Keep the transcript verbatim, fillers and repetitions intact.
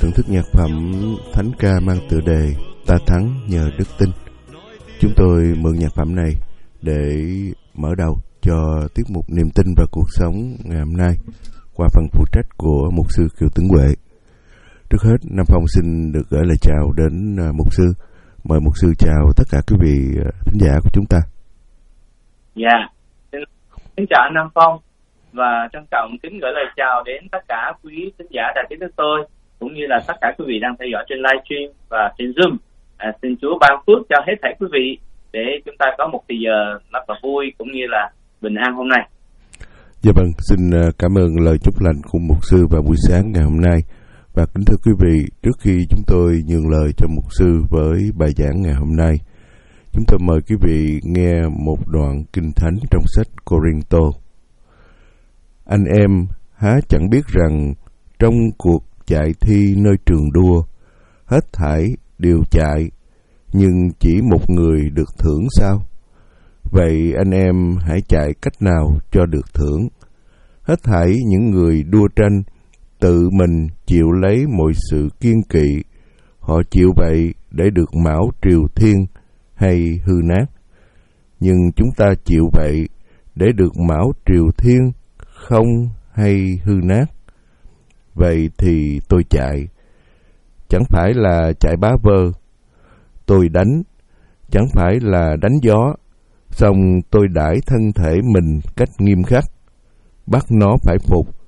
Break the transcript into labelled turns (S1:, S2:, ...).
S1: thưởng thức nhạc phẩm thánh ca mang tựa đề Ta Thắng Nhờ Đức Tin. Chúng tôi mượn nhạc phẩm này để mở đầu cho tiết mục Niềm Tin và Cuộc Sống ngày hôm nay qua phần phụ trách của Mục sư Kiều Tấn Huệ. Trước hết, Nam Phong xin được gửi lời chào đến Mục sư. Mời Mục sư chào tất cả quý vị thính giả của chúng ta.
S2: Dạ, yeah. Xin chào anh Nam Phong và trân trọng kính gửi lời chào đến tất cả quý thính giả đài tiếng nước tôi, cũng như là tất cả quý vị đang theo dõi trên livestream và trên Zoom. À, xin Chúa ban phước cho hết thảy quý vị để chúng ta có một thì giờ rất là vui cũng như là bình an hôm nay.
S1: Dạ vâng, xin cảm ơn lời chúc lành của Mục sư vào buổi sáng ngày hôm nay. Và kính thưa quý vị, trước khi chúng tôi nhường lời cho Mục sư với bài giảng ngày hôm nay, chúng tôi mời quý vị nghe một đoạn kinh thánh trong sách Cô-rinh-tô. Anh em há chẳng biết rằng trong cuộc chạy thi nơi trường đua, hết thảy đều chạy, nhưng chỉ một người được thưởng sao? Vậy anh em hãy chạy cách nào cho được thưởng? Hết thảy những người đua tranh tự mình chịu lấy mọi sự kiêng kỵ, họ chịu vậy để được mão triều thiên hay hư nát. Nhưng chúng ta chịu vậy để được mão triều thiên không hay hư nát. Vậy thì tôi chạy, chẳng phải là chạy bá vơ. Tôi đánh, chẳng phải là đánh gió. Xong tôi đãi thân thể mình cách nghiêm khắc, bắt nó phải phục